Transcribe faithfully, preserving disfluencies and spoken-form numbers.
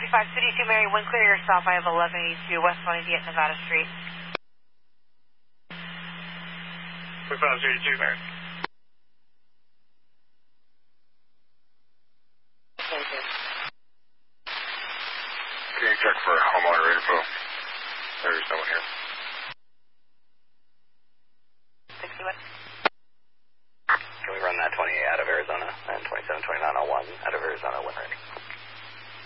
five City two Mary, one clear yourself. I have eleven eighty-two West twentieth Nevada Street. twenty-five City two Mary. Thank you. Can you check for homeowner info? There's someone here.